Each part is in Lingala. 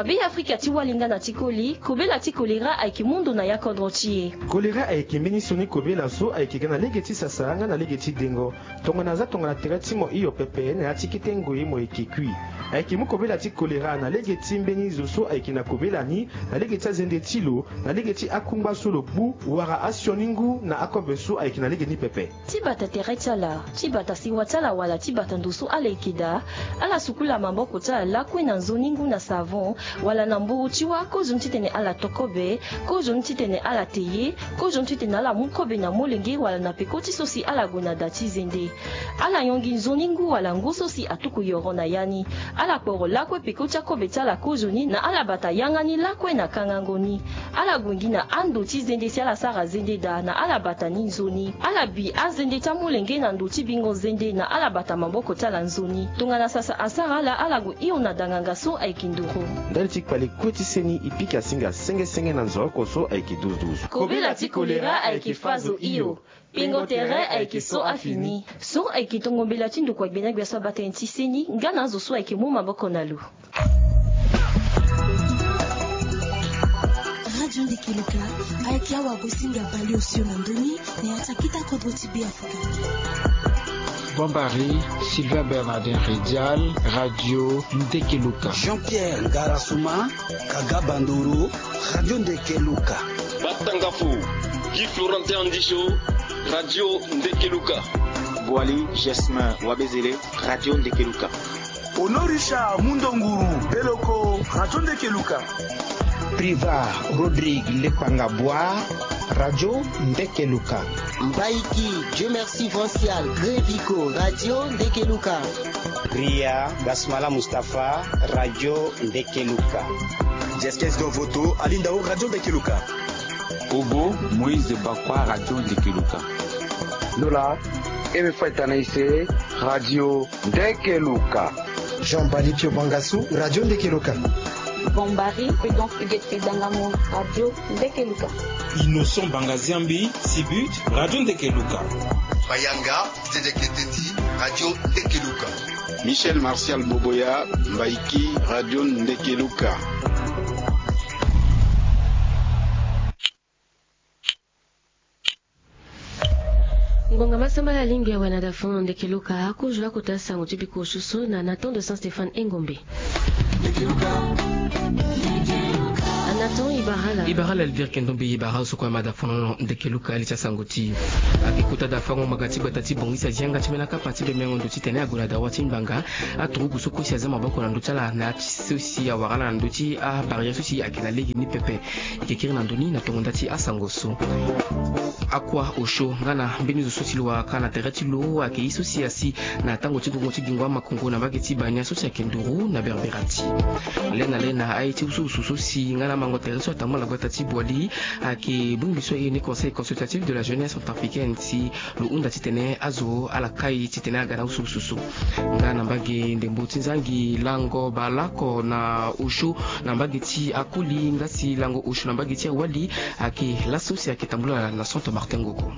wabe Afrika ti walinga na tikoli kobela ti kolera aiki mundu na yakodrochie kolera aiki mbini soni kobela so aiki gana legeti sasanga na legeti dengo tonga na za tonga na teratimo iyo pepe na atikite ngoyi mo ekikui aiki mu kobela ti kolera na legeti mbeni zoso aiki na kobela ni na legeti azende tilo na legeti akungba solo bu wara asioningu na akobesu aiki na legeni pepe tibata teretala tibata siwatala wala tibata ndusu alekida ala sukula mamboko ta lakwe na nzoningu na savon wala na mburu tiwa kozo ntitene ala tokobe kozo ntitene ala teye kozo ntitene ala mukobe na molenge wala na pekoti sosi ala gona dati zende ala yongi nzoningu wala nguso si atuku yoro na yani ala poro lakwe pekoti akobe tala kozo ni na ala bata yangani lakwe na kangangoni ala gungi na ando ti zende si ala sara zende da na ala bata ni nzoni ala bi azende ta molenge na nduti bingo zende na ala bata mamboko tala nzoni tongana sasa asara la ala gu iyo na danganga so aikinduru ndali tik pale kweti seni ipika singa senge na nzoro koso aiki 12 kobela ti kolera aiki fazo iyo pingo tere aiki so afini so aiki tongombela ti nduku agbena gbe so bata nti seni ngana zo so aiki mu maboko na lu Radio Ndekeluka aiki awa bosinga bali osio na ndoni na yatakita kodroti bi Afrika Bombari, Sylvain Bernardin Ridial, Radio Ndekeluka. Jean-Pierre Garasuma, Kagabanduru, Radio Ndekeluka. Batangafu, Guy Florentin Andisho, Radio Ndekeluka. Boali, Jasmin Wabezele, Radio Ndekeluka. Honorisha Mundonguru, Beloko, Radio Ndekeluka. Priva Rodrigue Lekwangabwa, Radio Ndekeluka. Mbaiki, Dieu merci Vincial, Grévico, Radio Ndekeluka. Ria Basmala Mustafa, Radio Ndekeluka. Jeskes Dovoto, Alindao, Radio Ndekeluka. Ogo, Moïse Bakwa, Radio Ndekeluka. Lola, Eme Faitanaise, Radio Ndekeluka. Jean-Bali Piobangasu, Radio Ndekeluka. Bombari, Prudence Huguette Dangamo, Radio Ndekeluka. Innocent Bangaziambi, Sibut, Radio Ndekeluka. Mayanga, Zedeketeti, Radio Ndekeluka. Michel Martial Boboya, Mbaiki, Radio Ndekeluka. Ngonga masamba la lingue wana da fond Ndekeluka akujula kutasa ngutibi kushuso na Nathan de Saint-Stéphane Engombe. Nathan Ibarala Elvire Kendombe Ibara soko mada fono Ndekeluka alicha sangoti akikuta da fango magati batati bongisa jianga chimena kapati be mengo nduti tene agula da wati mbanga aturugu soko si azama bako na ndutala na sosi ya warala na nduti a barrière sosi akina legi ni pepe ikikiri na ndoni na tongondati asangoso akwa osho ngana mbeni zo sosi lwa kana tereti lo ake sosi asi na tango tigongo tigingwa makongo na bageti banya sosi akenduru na berberati lena aiti usu sosi ngana mango tereso tamo la batati boali ake bumbiso ni conseil consultatif de la jeunesse centrafricaine si lo unda titene azo ala kai titene agara usu ngana mbage ndembo tinzangi lango balako na ushu na mbageti akuli ngasi lango ushu na mbageti wali ake la sosi akitambula na Saint Martin Ngoko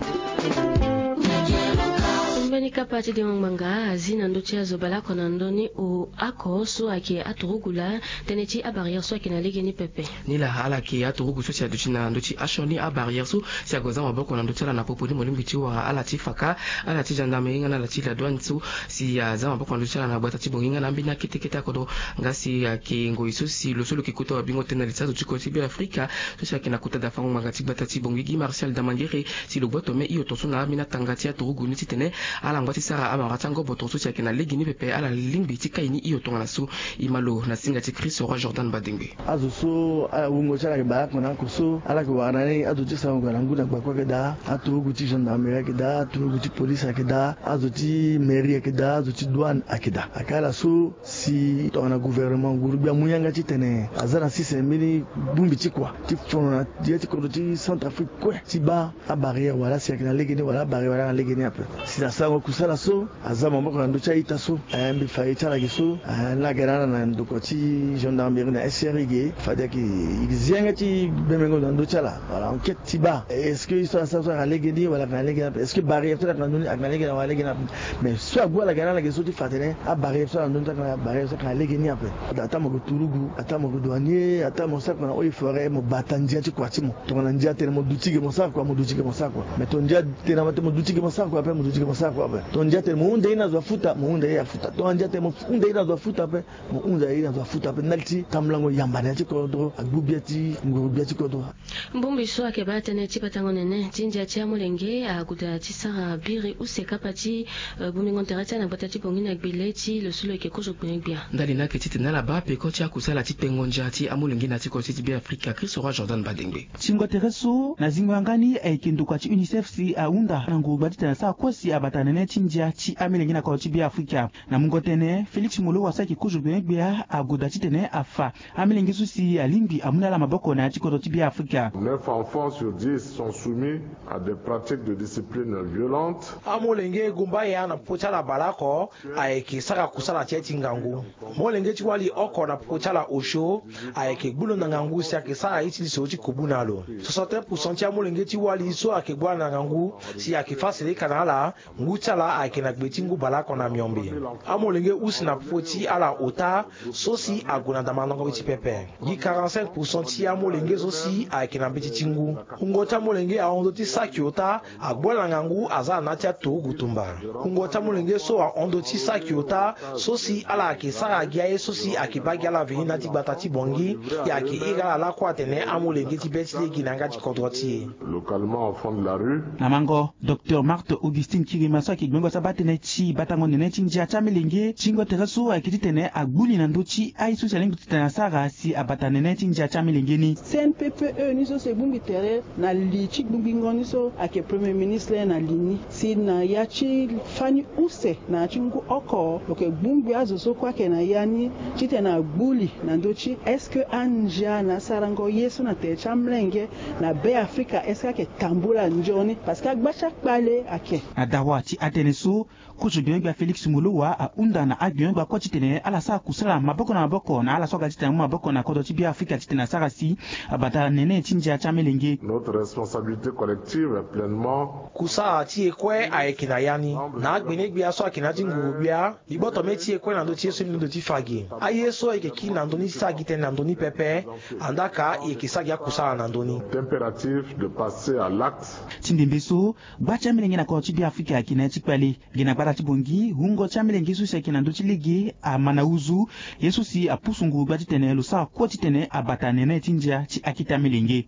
mbani kapati de manga azina ndochi azobala kona ndoni o ako so ake aturugula teneti a barrière so akina legeni pepe nila hala ke aturugu so sia duchina ndochi ashoni a barrière so sia goza maboko na ndochi na popoli molimbi tiwa ala tifaka ala tijandame inga na la tila douane so si za maboko na ndochi na bata tibonga na mbina kiteketa kodo ngasi ake ngoiso si lo solo kikuta bingo tena litsazo chiko tibi Afrika so sia kina kuta da fango magati bata tibongi Martial Damangere si lo boto me iyo toso na mina tangati aturugu ni titene ala ngwati sara abarango boto so sia kina legini pepe ala limbi tikaini iyo tonga na so imalo na singa ti Chris Roi Jordan Badenge azuso ungo chara ba kona kuso ala ko wana ni azuti sa ngala nguna kwa kwa da aturugu ti gendarmerie keda aturugu ti police akeda azuti mairie akeda azuti douane akeda akala so si tona gouvernement gurubia muyanga ti tene azana 6000 bumbi ti kwa ti fona dieti ko ti Centrafrique ko ti ba a barrière wala si akina legini wala barrière wala legini après si la sango kusala so azama moko na ndocha ita so mbi fa chala giso la garana na ndoko ti gendarmerie na SRG fada ki izianga ti bemengo na ndocha la voilà enquête tiba est-ce que ça a légeni wala na légeni est-ce que barrière to na ndoni na légeni wala légeni mais soit gwa la garana giso ti fatene a barrière so na ndoni na barrière so na légeni après ata mo turugu ata mo douanier ata mo sa na oyi forêt mo batandia ti kwati mo to na ndia te mo dutige mo sa kwa mais to ndia te na mo dutige mo sa kwa pe mo dutige mo sa kwa pe to ndia te mo unde ina zo futa mo unde ya futa to ndia te mo unde ina zo futa pe mo unde ina zo futa pe nalti tamlango yambana ti ko do agbubiati ngubiati ko do mbumbi so akebata ne ti patango nene tinja ti amolenge aguda ti sara biri useka pati bumingo terata na bata ti bongina gbileti le sulo ke kozo gbengbia ndali na ketite na la ba pe ko ti akusala ti pengonja ti amolenge na ti ko ti bi Afrika Chris Roi Jordan Badengbe Chingo tereso na zingwangani aikindu kwa chi UNICEF si aunda nangu badita na saa kosi abatanene tinja chi amelenge na kwa ti bi Afrika na mungotene Felix Molo wasaki kuju gbengbia aguda ti tene afa amelenge susi alimbi amuna la maboko na ti ko ti bi Afrika. 9 enfants sur 10 sont soumis à des pratiques de discipline violentes. Amolenge gumba ya na pochala balako aiki saka kusala ti tingangu molenge ti wali oko na pochala osho aiki gbulu na ngangu si akisa iti so ti kubunalo 60% ti amolenge ti wali so akigwa na ngangu si akifasile kanala nguchala aiki na gbetingu balako na miombe amolenge usi na poti ala ota sosi aguna damanongo ti pepe yi 45% ti amolenge sosi aiki na beti tingu ngota molenge a ondo ti sakiota agwa na ngangu aza na ti to gutumba ngota molenge so a ondo ti sakiota sosi ala akisa agia sosi akibagi ala vina ti gbata ti bongi ya ki ira la kwa tene amolenge ti beti le ginanga ti kodroti localement au fond de la rue namango Dr Marthe Augustine Kirima so ki gbengo sa batene ti batango nene ti njia cha melenge chingo tereso akiti tene agbuli na ndochi ai so selengo tena sara si abatane nene ti njia cha melenge ni CNPPE ni so se bumbi tere na li chi gbingo ni so ake premier ministre na lini si na ya chi fani use na chingu oko oke bumbi azo so kwa ke na yani chite na gbuli na ndochi eske anja na sarango yesu na te chamlenge na be Afrika eske ke tambula njoni parce que agbacha kpale ake adawa ti ateneso kuju gbenga Felix Molowa a unda na agbenga kwa chitene ala sa kusala maboko na maboko na ala soga chitene maboko na kodo ti bi Afrika chitene sara si abata nene tinja cha melenge. Notre responsabilité collective est pleinement kusa ti ekwe aikina yani na agbenegbe aso akina ti ngubia iboto me ti ekwe na ndo ti so ndo ti fagi ayeso ekeki na ndoni sagite na ndoni pepe andaka ekisagi akusala na ndoni impératif de passer à l'acte tindimbeso bacha melenge na kodo ti bi Afrika akina ti pale gina bara ti bongi hungo cha melenge su sekina ndo ti lege a manauzu yesu si apusungu ba ti tene lo sa ko ti tene abata nene tinja ti akita melenge.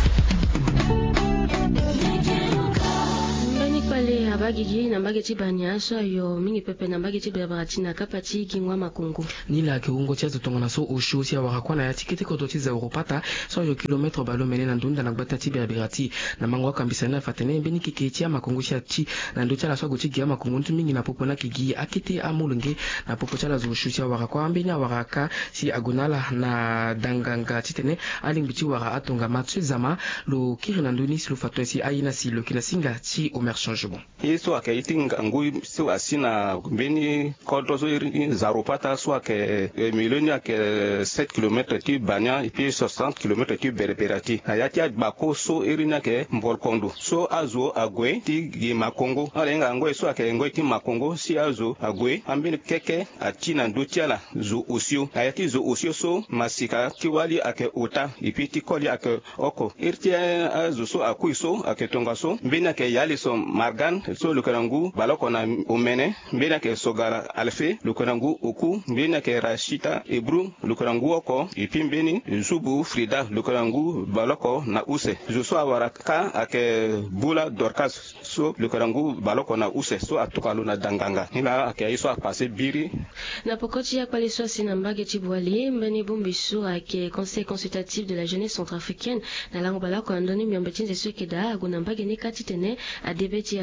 Abagigi na mbageti banyaso yo mingi pepe na mbageti bebarati na kapati kingwa makungu nila kiungo cha zotonga na so osho sia warakwana ya tikete ko doti za europata so yo kilometre balo mene na ndunda na gbata ti beberati na mangwa kambisa na fatene beni kiketia makungu sia ti na ndocha la so goti gia makungu ntu mingi na popo na kigi akite amulunge na popo cha la zo osho sia warakwa ambenya waraka si agonala na danganga titene alingbiti wara atonga matsu zama lo kiri na nduni si lo fatwa si aina si lo kinasinga ti omer changement yeso akaiti ngangui so asina beni kodro so zaropata so ake miloni ake 7 km ti banya et puis 60 km ti berberati ayati bako so irina ke mbolkondo so azo agwe ti gi makongo ala ngangwe so ake ngwe ti makongo si azo agwe ambini keke atina ndotiala zo osio ayati zo osio so masika ti wali ake ota et puis ti koli ake oko irti azo so akuiso ake tonga so beni ake yali so margan so lukanangu baloko na omene mbena ke sogara alfe lukanangu oku mbena ke rashita ebru lukanangu oko ipimbeni zubu frida lukanangu baloko na use so awaraka ake bula dorcas so lukanangu baloko na use so atukalo na danganga ila ake iso apase biri na pokoti ya paleso sina mbage tibwali mbeni bumbiso ake conseil consultatif de la jeunesse centrafricaine na lango balako andoni myambetinze swekeda aguna mbage ni katitene adebeti yazo nila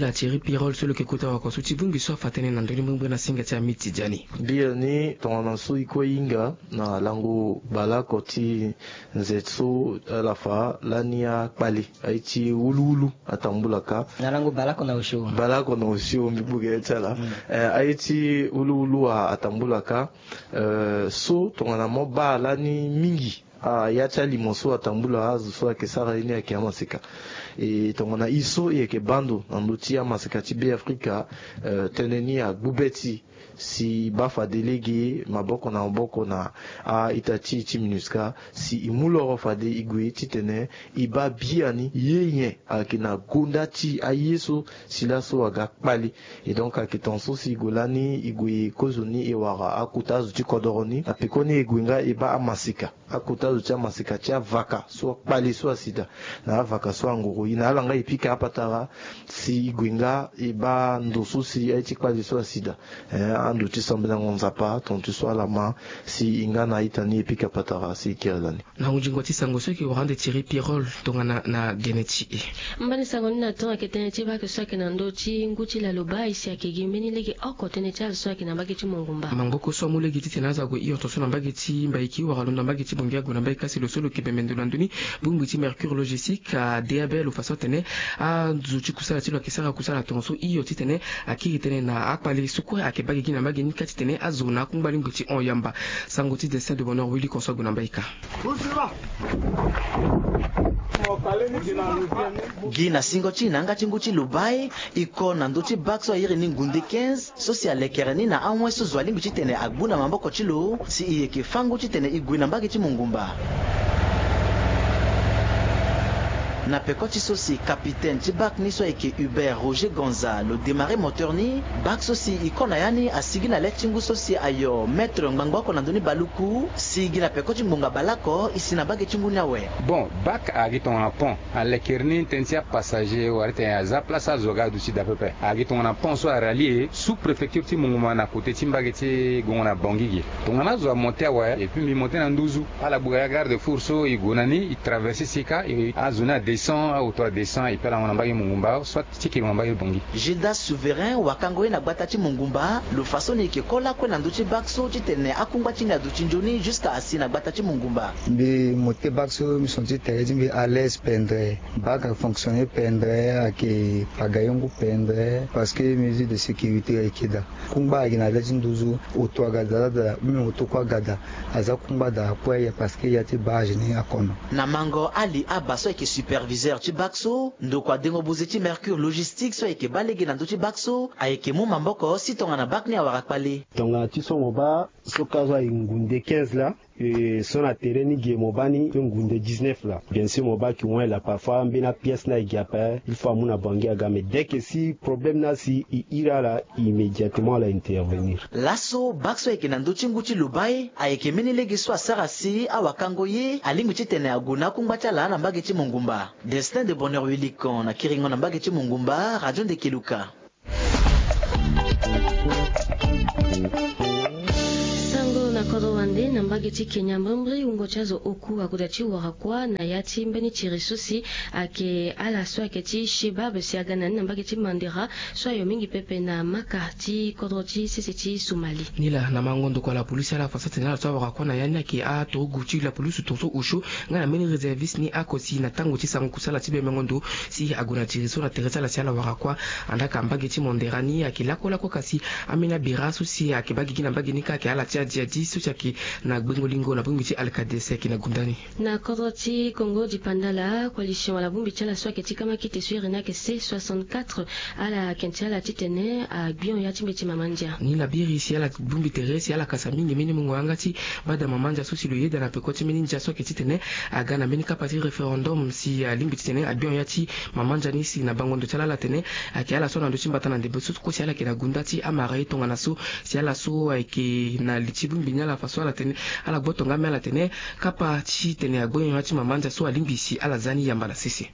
la Thierry Pirol solo ke kota wa kosuti bumbi so fatene na ndoni mbwe na singa cha miti jani bia ni tona so iko inga na lango bala koti nzetsu alafa lania kpali aichi ululu atambulaka na lango bala kona usho mbibuge tala aichi ululu atambulaka so tona mo bala ni mingi yacha limoso atambula azu so akesara ini akiamasika tongona iso yeke bando nanduti amasika tibe Afrika teneni ya gubeti si bafa delege maboko na mboko na itachi chiminuska si imulo fade igwe titene iba biani yenye akina gondati ayeso silaso agakpali et donc akitonso si golani igwe kozoni ewara akutazu tikodoroni apekoni igwenga iba amasika akutazu cha masika cha vaka so kpali so sida na vaka so angoro ina alanga ipika apatara si igwenga iba ndoso si aichi kpali so sida andu tisambela ngonzapa tontu swala ma si ingana itani epika patara si kirelani na ujingo tisango soki warande Thierry Pirol tongana na geneti mbani sangoni na tonga keteneti ba ke soki na ndoti nguti la loba isi akegembeni lege oko teneti al soki na bageti mongumba mangoko so mulegi titenaza go iyo toso na bageti mbaiki waralonda bageti bongia go na mbaika si lo solo kebemendo landuni bumbuti Mercure Logistique a DABL faso tene a zuchi kusala tilo kesara kusala tonso iyo titene akiri tene na akpali suko akebagi gina bageni kati tene azuna kumbali nguti on yamba sangoti destin de bonheur Willy Konso go na mbaika gina singo china ngati nguti lubai iko na nduti bakso yiri ni ngunde 15 social lekerani na amwe so zwali nguti tene agbuna mamboko chilo si iyeke fangu chitene igwina mbagi chimungumba na pekoti sosi capitaine tibak niso eke Hubert Roger Gonza le démarrer moteur ni bak sosi ikona yani asigi na letingu sosi ayo maître ngbangbako na ndoni baluku sigi na pekoti mbonga balako isina bage tingu nyawe bon bak agiton na pont a lekerni tentia passager warite ya za place azoga du sud à peu près agiton na pont so rallier sous préfecture ti mongoma na côté timbage ti gongona bongigi tongana zo monter ouais et puis mi monter na nduzu ala bugaya garde fourso igonani i traverser sika et azona descend au toit descend et puis là on embagi mungumba soit tiki mungumba bongi Gilda souverain wakango na batati mungumba le façon ni ke kola ko na nduchi bakso titene akungba tinga duchi njoni jusqu'à asina batati mungumba bi moté bakso mi sonti terezi bi à l'aise pendre baga fonctionner pendre ke pagayongo pendre parce que mesure de sécurité ekida kumba ina lejin duzu au toit gada da mi auto kwa gada aza kumba da poya parce que yati bage ni akono na mango ali abaso ke superviseur Tibakso ndokwa dengo buzeti Mercure Logistique so eke balege na ndochi bakso ayeke mo mamboko si tonga na bakni awarakpale tonga tiso moba sokazo ingunde 15 là et son terrain qui mobani ngunde 19 là bien sûr moba qui ont là parfois mbina pièce na igapa il faut amuna bangi aga mais dès que si problème na si ira là immédiatement la intervenir lasso bakso eke na ndochi nguchi lubai ayeke menelege so asarasi awakango ye alinguchi tene aguna kungbata la na mbageti mongumba destin de bonheur wilikon na kiringo na mbageti mongumba radio de Keluka Kodowande na mbageti Kenya mbambri ungo chazo oku akudachi warakwa na yati mbeni chirisusi ake ala so aketi shebab siagana na mbageti mandera so ayo mingi pepe na makati kodrochi sisiti Somali nila na mangondo kwa la polisi ala fasate na so warakwa na yana ke a to guchi la polisi tonso usho ngana meni reservis ni akosi na tango ti sangu kusala tibe mangondo si aguna chiriso na teresa la siala warakwa andaka mbageti mandera ni akila kola ko kasi amina birasu si akibagi na mbageni ka ke ala tia dia suchaki na gbengolingo na bumbichi alkadese kina gundani na kodoti Congo di Pandala coalition la bumbichi la swaketi kama kite suire na ke C64 ala kentiala titene a bion ya timbeti mamanja ni la biri si ala bumbi teresi ala kasamingi mini mungu angati bada mamanja susi lo yeda na pekoti mini nja swaketi tene aga na mini kapati referendum si limbi titene a bion ya ti mamanja ni si na bangondo chala la tene aki ala so na ndochi mbata na ndebe susu ko si ala kina gundati amara itonga na so si ala so aike na lichibumbi la faso ala tene ala botonga mela tene kapa chi tene agboyo ngati mamanja so alimbisi ala zani yamba la sisi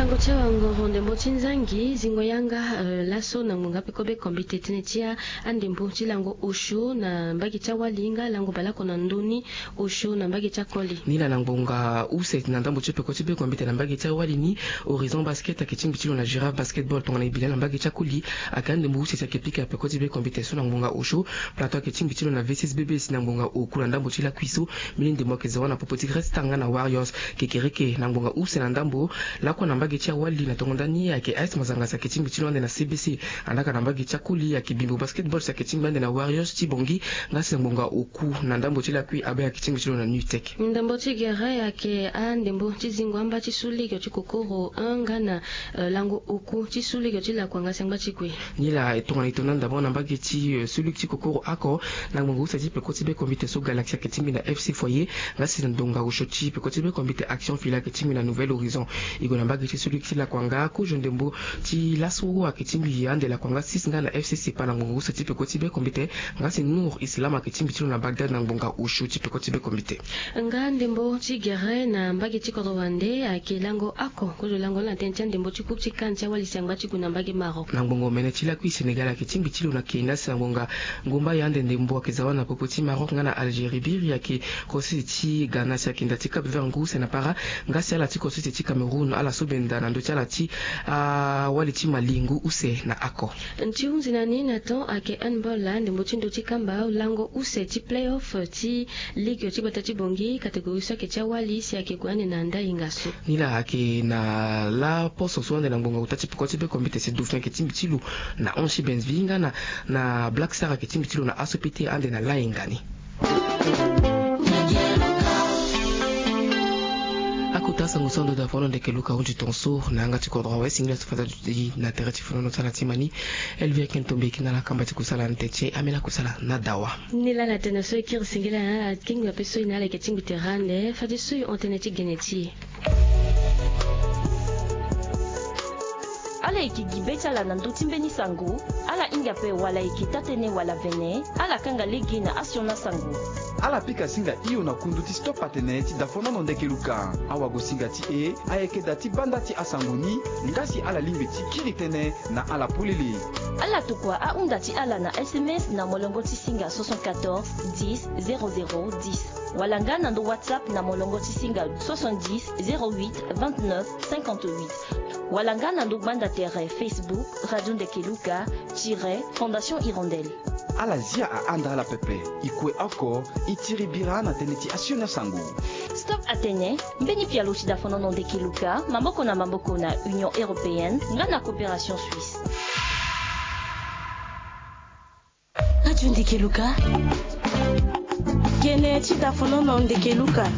lango cha ngoro ndembo chinzangi zingo yanga laso na munga pekobe kombite tenetia andembo chilango ushu na mbagi cha walinga lango balako na nduni ushu na mbagi cha koli nila langonga use na ndambo chepe ko chepe kombite na mbagi cha walini horizon basket akichimbi chilo na giraffe basketball tongana ibila na mbagi cha kuli akande mbu use cha kepika pe ko chepe kombite so na ngonga ushu plateau akichimbi chilo na V6 BBS na ngonga ukula ndambo chila kwiso milinde mokeze wana popoti restanga na warriors kekereke na ngonga use na ndambo lako na mbagi cha wali na tongondani yake ice mazanga sa kichimbi chilo na CBC andaka na mbagi cha kuli ya kibimbo basketball sa kichimbi na warriors chibongi ngase ngonga uku na ndambo chila kwi abe ya kichimbi chilo na Newtek ndambo chigera yake andembo chizingo amba chisuligo chikokoro angana lango uku chisuligo chila kwanga sangba chikwe nila tongana itonanda bona mbagi chi sulik chikokoro ako na ngonga usa jipe kotibe komite so galaxia kichimbi na FC Foyer ngase ndonga ushochi pe kotibe komite action fila kichimbi na Nouvelle Horizon igona mbagi chi sulik chila kwanga ko jondembo chi lasu akichimbi yande la kwanga 6 ngana FCC pana ngonga usa jipe kotibe komite ngase Nour Islam akichimbi chilo na Bagdad na ngonga ushu jipe kotibe komite ndembo chigere na mbagi chikoro wande akilango ako ko lango la tencha ndembo chikupchi kancha wali sangba chikuna mbagi Maroc na ngongo mene chila kwi Senegal akichimbi chilo na Kenya sa ngonga ngomba yande ndembo akizawana popoti Maroc ngana Algerie biri yake kosi chi Ghana sa kinda tika bevangu se na para ngasi ala tiko kosi chi Cameroun ala sobenda na ndo chala chi wali chi malingu use na ako nchiunzi na nina ton ake handball ndembo chindo chikamba lango use chi playoff chi ligue chi bata chi bongi kategori sa ke cha wali si ake kwane na nda ingaso nila ake na la poso sonde na mbonga utati pokoti be kombite se Dauphin ke timbi chilu na onshi benzvinga na Black Star ke timbi chilu na asopite ande na laingani akutasa ngusondo da fono de keluka unji tonso na anga chikodro wa singla sifata di na terati fono tsala timani elvia kentombe kinala kamba tikusala nteche amela kusala na dawa nila la tena so kir singla kinga peso inala ke timbi terande fadi so onteneti geneti ala ikigibecha la nanduti mbeni sangu ala inga pe wala ikitatene wala vene ala kanga legi na asiona sangu ala pika singa iyo na kunduti stop pateneti da fonono ndeke luka awa go singa ti ayeke dati bandati asanguni ngasi ala limbeti kiritene na ala pulili ala tukwa a undati ala na SMS na molongoti singa 74 10 00 10 wala nga na ndo WhatsApp na molongoti singa 70 08 29 58 wala nga na ndo banda tere Facebook Radio Ndeke Luka Fondation Hirondelle ala zia a anda ala pepe ikwe ako itiribira na teneti asiona sangu Stop Atene mbeni pia luchi da fonono Ndeke Luka mamboko na Union Européenne nga na coopération suisse Radio Ndeke Luka kene chita fonono Ndeke Luka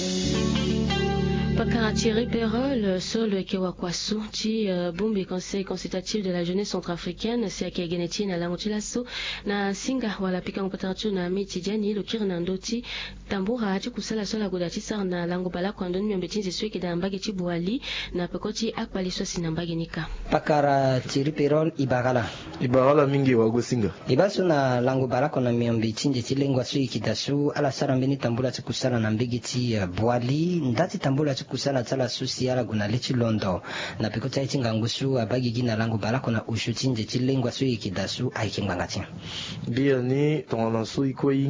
Pakara Thierry Perrol, sol kewa kwasu chi bumbi conseil consultatif de la jeunesse centrafricaine si ake geneti na langochilaso na singa wala pika mpatarachu na miti jani lo kirna ndoti tambura achi kusala sola godachi sar na lango bala kwa ndoni mbechinzi sweke da mbage chi buali na pekoti akpali sosi na mbage nika Pakara Thierry Perrol Ibarala mingi wago singa ibasu na lango bala kwa na miombe chinje chilengwa sui kidasu ala sara mbeni tambula chikusala na mbege chi buali ndati tambula kusala tsala susi ala guna lechi londo na pekota ichinga ngusu abagi gina langu balako na ushu chinje chilengwa sui kidasu aikingangati bia ni tongana sui koi